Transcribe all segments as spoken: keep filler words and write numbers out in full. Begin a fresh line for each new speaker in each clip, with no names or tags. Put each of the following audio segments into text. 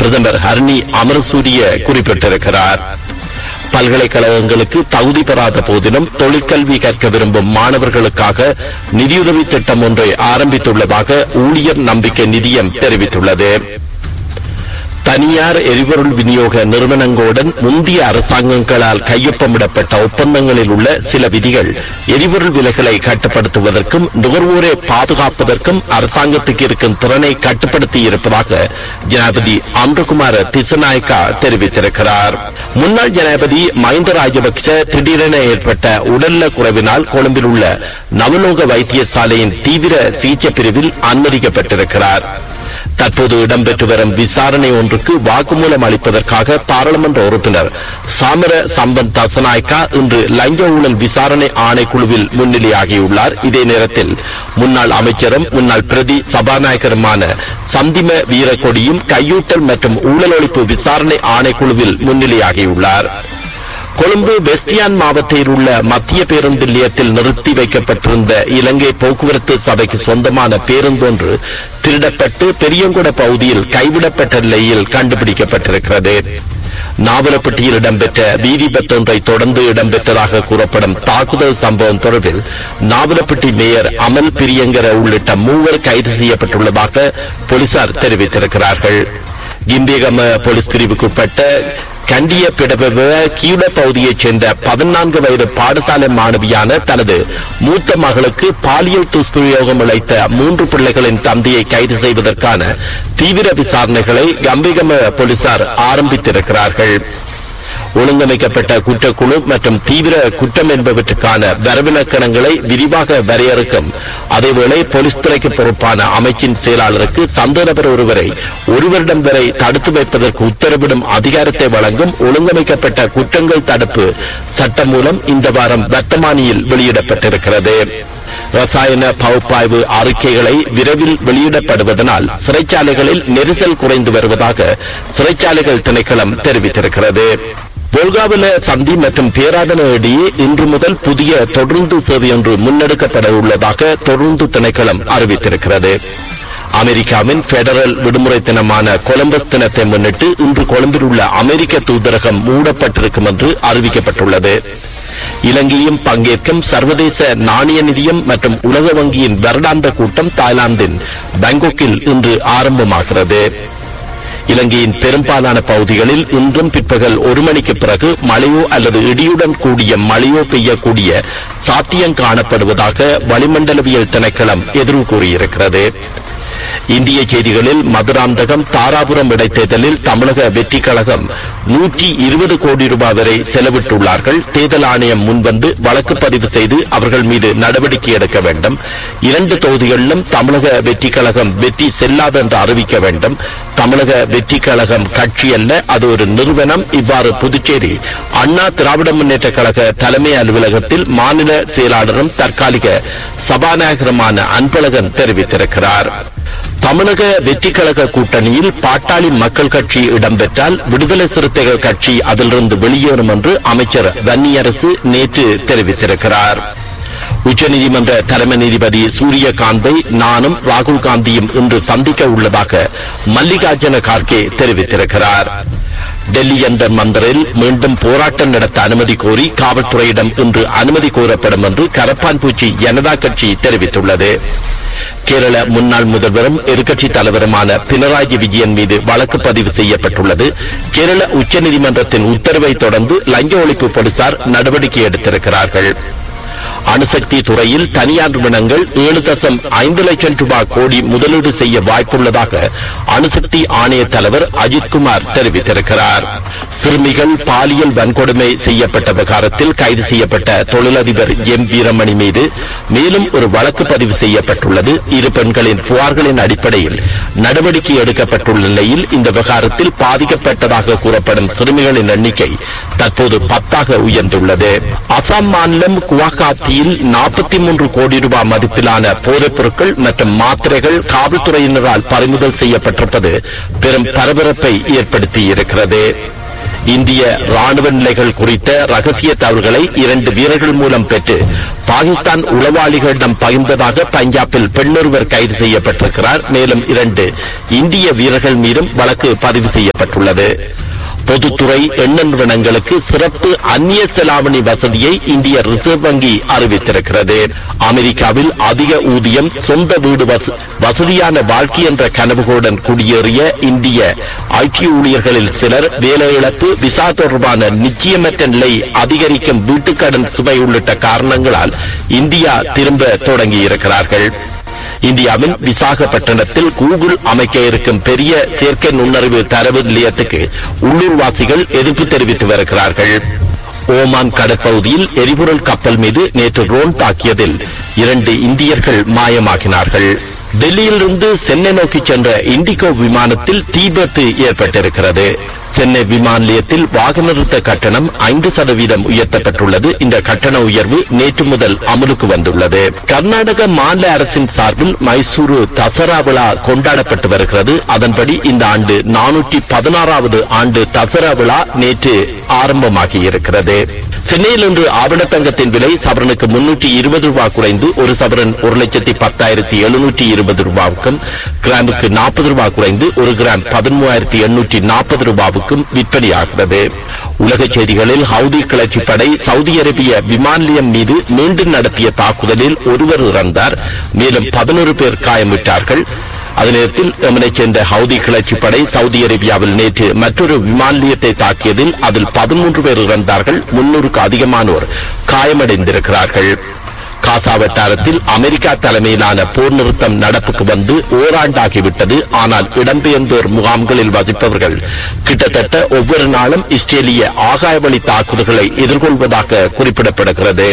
பிரதமர் ஹரணி அமரசூரிய குறிப்பிட்டிருக்கிறார். பல்கலைக்கழகங்களுக்கு தகுதி பெறாத போதிலும் தொழிற்கல்வி கற்க விரும்பும் மாணவர்களுக்காக நிதியுதவி திட்டம் ஒன்றை ஆரம்பித்துள்ளதாக ஊழியர் நம்பிக்கை நிதியம் தெரிவித்துள்ளது. தனியார் எரிபொருள் விநியோக நிறுவனங்களுடன் முந்தைய அரசாங்கங்களால் கையொப்பமிடப்பட்ட ஒப்பந்தங்களில் உள்ள சில விதிகள் எரிபொருள் விலைகளை கட்டுப்படுத்துவதற்கும் நுகர்வோரை பாதுகாப்பதற்கும் அரசாங்கத்துக்கு இருக்கும் திறனை கட்டுப்படுத்தி இருப்பதாக ஜனாதிபதி அம்ருகுமார் திசநாயக்கா தெரிவித்திருக்கிறார். முன்னாள் ஜனாதிபதி மஹிந்த ராஜபக்ச திடீரென ஏற்பட்ட உடல்நல குறைவினால் கொழும்பில் உள்ள நவலோக வைத்தியசாலையின் தீவிர சிகிச்சை பிரிவில் அனுமதிக்கப்பட்டிருக்கிறார். தற்போது இடம்பெற்று வரும் விசாரணை ஒன்றுக்கு வாக்குமூலம் அளிப்பதற்காக பாராளுமன்ற உறுப்பினர் சாமர சம்பந்த் தசநாயக்கா இன்று லஞ்ச ஊழல் விசாரணை ஆணைக்குழுவில் முன்னிலையாகியுள்ளார். இதே நேரத்தில் முன்னாள் அமைச்சரும் முன்னாள் பிரதி சபாநாயகருமான சந்திம வீரக்கொடியும் கையூட்டல் மற்றும் ஊழல் ஒழிப்பு விசாரணை ஆணைக்குழுவில் முன்னிலையாகியுள்ளார். கொழும்பு வெஸ்டியான் மாவட்டத்தில் உள்ள மத்திய பேருந்து நிலையத்தில் நிறுத்தி வைக்கப்பட்டிருந்த இலங்கை போக்குவரத்து சபைக்கு சொந்தமான பேருந்து ஒன்று திருடப்பட்டு பெரியங்குட பகுதியில் கைவிடப்பட்ட நிலையில் கண்டுபிடிக்கப்பட்டிருக்கிறது. நாவலப்பட்டியில் இடம்பெற்ற வீதி பத்தொன்றை தொடர்ந்து இடம்பெற்றதாக கூறப்படும் தாக்குதல் சம்பவம் தொடர்பில் நாவலப்பட்டி மேயர் அமல் பிரியங்கர உள்ளிட்ட மூவர் கைது செய்யப்பட்டுள்ளதாக போலீசார் தெரிவித்திருக்கிறார்கள். கிம்பேகம போலீஸ் பிரிவுக்குட்பட்ட கண்டிய பிடவ கீழ பகுதியைச் சேர்ந்த பதினான்கு வயது பாடசாலை மாணவியான தனது மூத்த மகளுக்கு பாலியல் துஷ்பிரயோகம் இழைத்த மூன்று பிள்ளைகளின் தந்தையை கைது செய்வதற்கான தீவிர விசாரணைகளை கம்பேகம போலீசார் ஆரம்பித்திருக்கிறார்கள். ஒழுங்கமைக்கப்பட்ட குற்றக்குழு மற்றும் தீவிர குற்றம் என்பவற்றுக்கான வரவிலக்கணங்களை விரிவாக வரையறுக்கும். அதேவேளை போலீஸ் துறைக்கு பொறுப்பான அமைச்சின் செயலாளருக்கு சந்தேக நபர் ஒருவரை ஒரு வருடம் வரை தடுத்து வைப்பதற்கு உத்தரவிடும் அதிகாரத்தை வழங்கும் ஒழுங்கமைக்கப்பட்ட குற்றங்கள் தடுப்பு சட்டம் மூலம் இந்த வாரம் வர்த்தமானியில் வெளியிடப்பட்டிருக்கிறது. ரசாயன பகுப்பாய்வு அறிக்கைகளை விரைவில் வெளியிடப்படுவதனால் சிறைச்சாலைகளில் நெரிசல் குறைந்து வருவதாக சிறைச்சாலைகள் திணைக்களம் தெரிவித்திருக்கிறது. போல்காவில சந்தி மற்றும் பேராதன இடையே இன்று முதல் புதிய தொடர்ந்து சேவை ஒன்று முன்னெடுக்கப்பட உள்ளதாக தொடர்ந்து திணைக்களம் அறிவித்திருக்கிறது. அமெரிக்காவின் பெடரல் விடுமுறை தினமான கொலம்பஸ் தினத்தை முன்னிட்டு இன்று கொழும்பில் உள்ள அமெரிக்க தூதரகம் மூடப்பட்டிருக்கும் என்று அறிவிக்கப்பட்டுள்ளது. இலங்கையும் பங்கேற்கும் சர்வதேச நாணய நிதியம் மற்றும் உலக வங்கியின் வருடாந்த கூட்டம் தாய்லாந்தின் பாங்காக்கில் இன்று ஆரம்பமாகிறது. இலங்கையின் பெரும்பாலான பகுதிகளில் இன்றும் பிற்பகல் ஒரு மணிக்கு பிறகு மழையோ அல்லது இடியுடன் கூடிய மழையோ பெய்யக்கூடிய சாத்தியம் காணப்படுவதாக வளிமண்டலவியல் திணைக்களம் எதிர்வு கூறியிருக்கிறது. இந்திய செய்திகளில் மதுராந்தகம் தாராபுரம் இடைத்தேர்தலில் தமிழக வெற்றி கழகம் நூற்றி இருபது கோடி ரூபாய் வரை செலவிட்டுள்ளார்கள். தேர்தல் ஆணையம் முன்வந்து வழக்கு பதிவு செய்து அவர்கள் மீது நடவடிக்கை எடுக்க வேண்டும். இரண்டு தொகுதிகளிலும் தமிழக வெற்றி கழகம் வெற்றி செல்லாது என்று அறிவிக்க வேண்டும். தமிழக வெற்றி கழகம் கட்சி அல்ல, அது ஒரு நிறுவனம். இவ்வாறு புதுச்சேரி அண்ணா திராவிட முன்னேற்ற கழக தலைமை அலுவலகத்தில் மாநில செயலாளரும் தற்காலிக சபாநாயகருமான அன்பழகன் தெரிவித்திருக்கிறார். தமிழக வெற்றி கழக கூட்டணியில் பாட்டாளி மக்கள் கட்சி இடம்பெற்றால் விடுதலை சிறுத்தைகள் கட்சி அதிலிருந்து வெளியேறும் என்று அமைச்சர் வன்னியரசு நேற்று தெரிவித்திருக்கிறார். உச்சநீதிமன்ற தலைமை நீதிபதி சூரியகாந்தை நானும் ராகுல் காந்தியும் இன்று சந்திக்க உள்ளதாக மல்லிகார்ஜுன கார்கே தெரிவித்திருக்கிறார். டெல்லி யந்தர் மந்தரில் மீண்டும் போராட்டம் நடத்த அனுமதி கோரி காவல்துறையிடம் இன்று அனுமதி கோரப்படும் என்று கரப்பான்பூச்சி ஜனதா கட்சி தெரிவித்துள்ளது. கேரள முன்னாள் முதல்வரும் எதிர்க்கட்சி தலைவருமான பினராயி விஜயன் மீது வழக்கு பதிவு செய்யப்பட்டுள்ளது. கேரள உச்சநீதிமன்றத்தின் உத்தரவை தொடர்ந்து லஞ்ச ஒழிப்பு போலீசார் நடவடிக்கை எடுத்திருக்கிறார்கள். அணுசக்தி துறையில் தனியார் நிறுவனங்கள் ஏழு தசம் ஐந்து லட்சம் ரூபாய் கோடி முதலீடு செய்ய வாய்ப்புள்ளதாக அணுசக்தி ஆணைய தலைவர் அஜித்குமார் தெரிவித்திருக்கிறார். சிறுமிகள் பாலியல் வன்கொடுமை செய்யப்பட்ட விவகாரத்தில் கைது செய்யப்பட்ட தொழிலதிபர் எம் வீரமணி மீது மேலும் ஒரு வழக்கு பதிவு செய்யப்பட்டுள்ளது. இரு பெண்களின் புகார்களின் அடிப்படையில் நடவடிக்கை எடுக்கப்பட்டுள்ள நிலையில் இந்த விவகாரத்தில் பாதிக்கப்பட்டதாக கூறப்படும் சிறுமிகளின் எண்ணிக்கை தற்போது பத்தாக உயர்ந்துள்ளது. அசாம் மாநிலம் குவாஹாத்தியில் நாற்பத்தி மூன்று கோடி ரூபாய் மதிப்பிலான போதைப் பொருட்கள் மற்றும் மாத்திரைகள் காவல்துறையினரால் பறிமுதல் செய்யப்பட்டிருப்பது பெரும் பரபரப்பை ஏற்படுத்தி இருக்கிறது. இந்திய ராணுவ நிலைகள் குறித்த ரகசிய தகவல்களை இரண்டு வீரர்கள் மூலம் பெற்று பாகிஸ்தான் உளவாளிகளிடம் பகிர்ந்ததாக பஞ்சாபில் பெண்ணொருவர் கைது செய்யப்பட்டிருக்கிறார். மேலும் இரண்டு இந்திய வீரர்கள் மீதும் வழக்கு பதிவு செய்யப்பட்டுள்ளது. பொதுத்துறை எண்ண நிறுவனங்களுக்கு சிறப்பு அந்நிய செலாவணி வசதியை இந்திய ரிசர்வ் வங்கி அறிவித்திருக்கிறது. அமெரிக்காவில் அதிக ஊதியம், சொந்த வீடு, வசதியான வாழ்க்கை என்ற கனவுகளுடன் குடியேறிய இந்திய ஐடி ஊழியர்களில் சிலர் வேலை இழப்பு, விசா தொடர்பான நிச்சயமற்ற நிலை, அதிகரிக்கும் வீட்டுக்கடன் சுமை உள்ளிட்ட காரணங்களால் இந்தியா திரும்ப தொடங்கியிருக்கிறார்கள். இந்தியாவின் விசாகப்பட்டினத்தில் கூகுள் அமைக்க இருக்கும் பெரிய செயற்கை நுண்ணறிவு தரவு நிலையத்துக்கு உள்ளூர்வாசிகள் எதிர்ப்பு தெரிவித்து வருகிறார்கள். ஓமான் கடற்பகுதியில் எரிபொருள் கப்பல் மீது நேற்று ட்ரோன் தாக்கியதில் இரண்டு இந்தியர்கள் மாயமாகினார்கள். டெல்லியிலிருந்து சென்னை நோக்கி சென்ற இண்டிகோ விமானத்தில் தீ விபத்து ஏற்பட்டிருக்கிறது. சென்னை விமான நிலையத்தில் வாகன நிறுத்த கட்டணம் ஐந்து சதவீதம் உயர்த்தப்பட்டுள்ளது. இந்த கட்டண உயர்வு நேற்று முதல் அமலுக்கு வந்துள்ளது. கர்நாடக மாநில அரசின் சார்பில் மைசூரு தசரா விழா கொண்டாடப்பட்டு வருகிறது. அதன்படி இந்த ஆண்டு நானூற்றி பதினாறாவது ஆண்டு தசரா விழா நேற்று ஆரம்பமாகி இருக்கிறது. சென்னையில் இன்று ஆவண தங்கத்தின் விலை சவரனுக்கு முன்னூற்றி இருபது ரூபாய் குறைந்து ஒரு சவரன் ஒரு லட்சத்தி பத்தாயிரத்தி எழுநூற்றி இருபது ரூபாவுக்கும், கிராமுக்கு நாற்பது ரூபாய் குறைந்து ஒரு கிராம் பதிமூவாயிரத்தி எண்ணூற்றி நாற்பது ரூபாவுக்கும் விற்பனையாகிறது. உலக செய்திகளில் ஹவுதி கிளர்ச்சி படை சவுதி அரேபிய விமான நிலையம் மீது மீண்டும் நடத்திய தாக்குதலில் ஒருவர் இறந்தார். மேலும் பதினொரு பேர் காயமுற்றார்கள். அதே நேரத்தில் யெமனைச் சேர்ந்த ஹவுதி கிளர்ச்சி படை சவுதி அரேபியாவில் நேற்று மற்றொரு விமான நிலையத்தை தாக்கியதில் அதில் பதிமூன்று பேர் இறந்தார்கள். முன்னூறுக்கு அதிகமானோர் காயமடைந்திருக்கிறார்கள். காசா வட்டாரத்தில் அமெரிக்கா தலைமையிலான போர் நிறுத்தம் நடப்புக்கு வந்து ஓராண்டாகிவிட்டது. ஆனால் இடம்பெயர்ந்தோர் முகாம்களில் வசிப்பவர்கள் கிட்டத்தட்ட ஒவ்வொரு நாளும் இஸ்ரேலிய ஆகாயவழி தாக்குதல்களை எதிர்கொள்வதாக குறிப்பிடப்படுகிறது.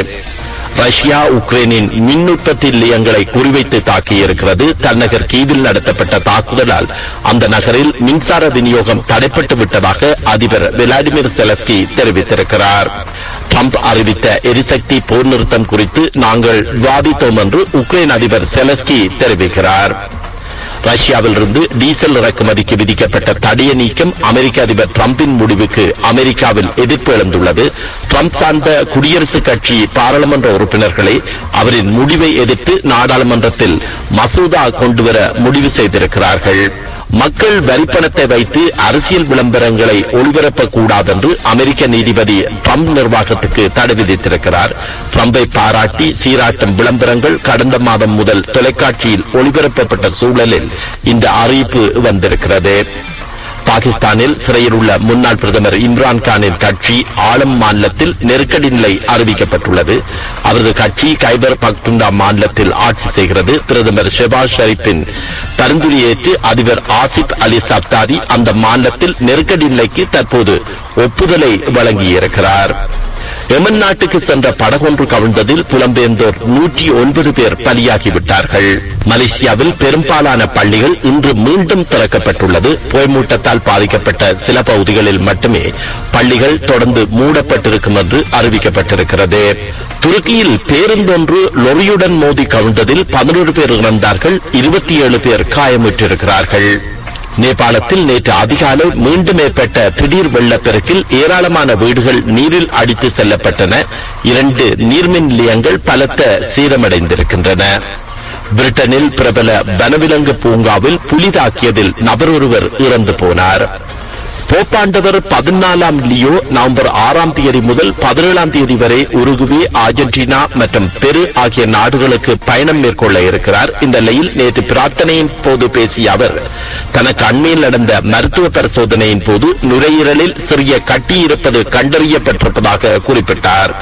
ரஷ்யா உக்ரைனின் மின் உற்பத்தி நிலையங்களை குறிவைத்து தாக்கியிருக்கிறது. தலைநகர் கீவில் நடத்தப்பட்ட தாக்குதலால் அந்த நகரில் மின்சார விநியோகம் தடைப்பட்டு விட்டதாக அதிபர் விளாடிமிர் செலஸ்கி தெரிவித்திருக்கிறார். ட்ரம்ப் அறிவித்த எரிசக்தி போர் நிறுத்தம் குறித்து நாங்கள் விவாதித்தோம் என்று உக்ரைன் அதிபர் செலஸ்கி தெரிவிக்கிறார். ரஷ்யாவில் இருந்து டீசல் இறக்குமதிக்கு விதிக்கப்பட்ட தடையை நீக்கும் அமெரிக்க அதிபர் டிரம்பின் முடிவுக்கு அமெரிக்காவில் எதிர்ப்பு எழுந்துள்ளது. டிரம்ப் சார்ந்த குடியரசுக் கட்சி பாராளுமன்ற உறுப்பினர்களை அவரின் முடிவை எதிர்த்து நாடாளுமன்றத்தில் மசோதா கொண்டுவர முடிவு செய்திருக்கிறார்கள். மக்கள் வரிப்பணத்தை வைத்து அரசியல் விளம்பரங்களை ஒளிபரப்பக்கூடாது என்று அமெரிக்க நீதிபதி ட்ரம்ப் நிர்வாகத்துக்கு தடை விதித்திருக்கிறார். ட்ரம்பை பாராட்டி சீராட்டும் விளம்பரங்கள் கடந்த மாதம் முதல் தொலைக்காட்சியில் ஒளிபரப்பப்பட்ட சூழலில் இந்த அறிவிப்பு வந்திருக்கிறது. பாகிஸ்தானில் சிறையில் உள்ள முன்னாள் பிரதமர் இம்ரான்கானின் கட்சி ஆலம் மாநிலத்தில் நெருக்கடி நிலை அறிவிக்கப்பட்டுள்ளது. அவரது கட்சி கைபர் பக்துண்டா மாநிலத்தில் ஆட்சி செய்கிறது. பிரதமர் ஷெபாஸ் ஷெரீப்பின் பரிந்துரையேற்று அதிபர் ஆசிப் அலி சப்தாரி அந்த மாநிலத்தில் நெருக்கடி நிலைக்கு தற்போது ஒப்புதலை வழங்கியிருக்கிறார். யெமன் நாட்டுக்கு சென்ற படகொன்று கவிழ்ந்ததில் புலம்பெயர்ந்தோர் நூற்றி ஒன்பது பேர் பலியாகிவிட்டார்கள். மலேசியாவில் பெரும்பாலான பள்ளிகள் இன்று மீண்டும் திறக்கப்பட்டுள்ளது. புகைமூட்டத்தால் பாதிக்கப்பட்ட சில பகுதிகளில் மட்டுமே பள்ளிகள் தொடர்ந்து மூடப்பட்டிருக்கும் என்று அறிவிக்கப்பட்டிருக்கிறது. துருக்கியில் பேருந்தொன்று லொரியுடன் மோதி கவிழ்ந்ததில் பதினொரு பேர் இறந்தார்கள். இருபத்தி ஏழு பேர் காயமுற்றிருக்கிறார்கள். நேபாளத்தில் நேற்று அதிகாலை மீண்டும் ஏற்பட்ட திடீர் வெள்ளப்பெருக்கில் ஏராளமான வீடுகள் நீரில் அடித்து செல்லப்பட்டன. இரண்டு நீர்மின் நிலையங்கள் பலத்த சேதமடைந்திருக்கின்றன. பிரிட்டனில் பிரபல வனவிலங்கு பூங்காவில் புலி தாக்கியதில் நபர் ஒருவர் இறந்து போனார். போப்பாண்டவர் பதினாலாம் லியோ நவம்பர் ஆறாம் தேதி முதல் பதினேழாம் தேதி வரை உருகுவே, அர்ஜென்டினா மற்றும் பெரு ஆகிய நாடுகளுக்கு பயணம் மேற்கொள்ள இருக்கிறார். இந்த நிலையில் நேற்று பிரார்த்தனையின் போது பேசிய அவர் தனக்கு அண்மையில் நடந்த மருத்துவ பரிசோதனையின் போது நுரையீரலில் சிறிய கட்டி இருப்பது கண்டறியப்பட்டிருப்பதாக குறிப்பிட்டார்.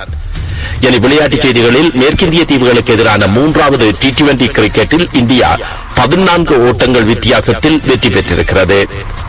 என விளையாட்டுச் செய்திகளில் மேற்கிந்திய தீவுகளுக்கு எதிரான மூன்றாவது டி டுவெண்டி கிரிக்கெட்டில் இந்தியா பதினான்கு ஓட்டங்கள் வித்தியாசத்தில் வெற்றி பெற்றிருக்கிறது.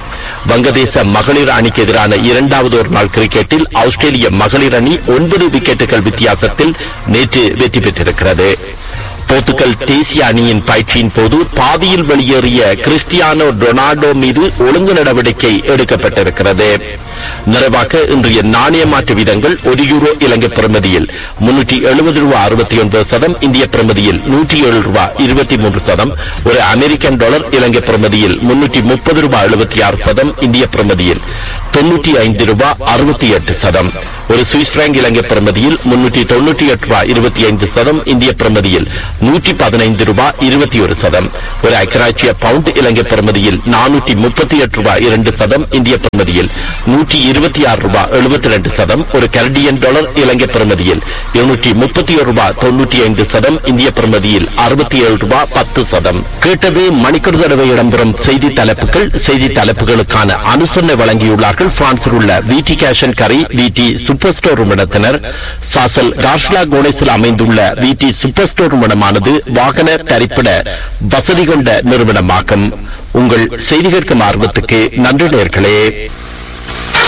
வங்கதேச மகளிர் அணிக்கு எதிரான இரண்டாவது ஒரு நாள் கிரிக்கெட்டில் ஆஸ்திரேலிய மகளிர் அணி ஒன்பது விக்கெட்டுகள் வித்தியாசத்தில் நேற்று வெற்றி பெற்றிருக்கிறது. போர்த்துகல் தேசிய அணியின் பயிற்சியின் போது பாதியில் வெளியேறிய கிறிஸ்டியானோ ரொனால்டோ மீது ஒழுங்கு நடவடிக்கை எடுக்கப்பட்டிருக்கிறது. நிறைவாக இன்றைய நாணய மாற்று வீதங்கள் ஒரு யூரோ இலங்கை பிரமதியில் முன்னூற்றி எழுபது ரூபாய் அறுபத்தி ஒன்பது சதம், இந்திய பிரமதியில் நூற்றி ஏழு ரூபாய் இருபத்தி மூன்று சதம், ஒரு அமெரிக்கன் டாலர் இலங்கை பிரமதியில் முன்னூற்றி முப்பது ரூபாய் எழுபத்தி ஆறு சதம், இந்திய பிரமதியில் தொன்னூற்றி ஐந்து ரூபாய் அறுபத்தி எட்டு சதம், ஒரு சுவிஸ் பிராங்க் இலங்கை பிரமதியில் முன்னூற்றி தொன்னூற்றி எட்டு ரூபாய் இருபத்தி ஐந்து சதம், இந்திய பிரமதியில் நூற்றி பதினைந்து ரூபாய் இருபத்தி ஒரு சதம், ஒரு ஐக்கிராட்சிய பவுண்ட் இலங்கை பிரமதியில் நானூற்றி முப்பத்தி எட்டு ரூபாய் இரண்டு சதம், இந்திய பிரமதியில் நூற்றி இருபத்தி ஆறு ரூபாய் எழுபத்தி இரண்டு சதம், ஒரு கனடியன் டாலர் இலங்கை பிரமதியில் இருநூற்றி முப்பத்தி ஒரு ரூபாய் தொன்னூற்றி ஐந்து சதம், இந்திய பிரமதியில் அறுபத்தி ஏழு ரூபாய் பத்து சதம். கேட்டது மணிக்கூர் தடவை இடம்பெறும் செய்தி தலைப்புகள். செய்தி தலைப்புகளுக்கான அனுசரணை வழங்கியுள்ளார்கள் பிரான்சில் உள்ள விடி கேஷன் கரி விடி சூப்பர் ஸ்டோர் நிறுவனத்தினர். சாசல் கார்ஷ்லா கோனேஸில் அமைந்துள்ள விடி சூப்பர் ஸ்டோர் நிறுவனமானது வாகன தரிப்பிட வசதி கொண்ட நிறுவனமாகும். உங்கள் செய்தி கேட்கும் ஆர்வத்துக்கு நன்றி நேயர்களே.